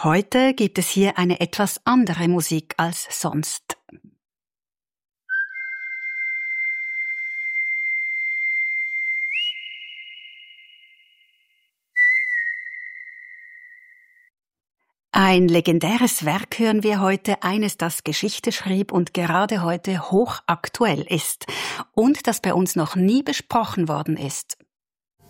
Heute gibt es hier eine etwas andere Musik als sonst. Ein legendäres Werk hören wir heute, eines, das Geschichte schrieb und gerade heute hochaktuell ist und das bei uns noch nie besprochen worden ist.